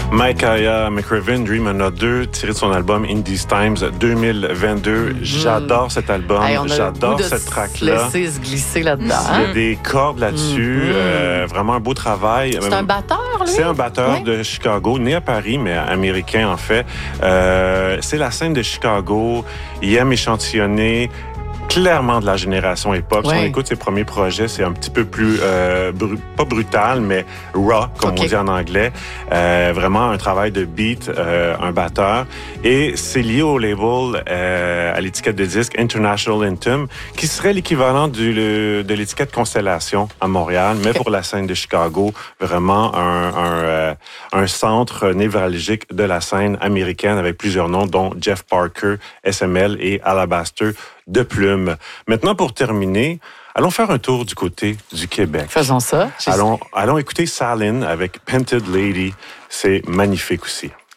Makaya McCraven, Dream on a 2, tiré de son album Indies Times 2022. J'adore cet album, j'adore cette track-là. Laisser se glisser là-dedans. Il y a des cordes là-dessus, vraiment un beau travail. C'est un batteur, lui? C'est un batteur de Chicago, né à Paris, mais américain en fait. C'est la scène de Chicago. Il aime échantillonner clairement de la génération hip-hop. Si on écoute ses premiers projets, c'est un petit peu plus, pas brutal, mais raw, comme on dit en anglais. Vraiment un travail de beat, un batteur. Et c'est lié au label, à l'étiquette de disque International Anthem, qui serait l'équivalent de l'étiquette Constellation à Montréal, mais pour la scène de Chicago, vraiment un centre névralgique de la scène américaine avec plusieurs noms, dont Jeff Parker, SML et Alabaster de Plume. Maintenant, pour terminer, allons faire un tour du côté du Québec. Faisons ça. Allons écouter Salin avec Painted Lady. C'est magnifique aussi.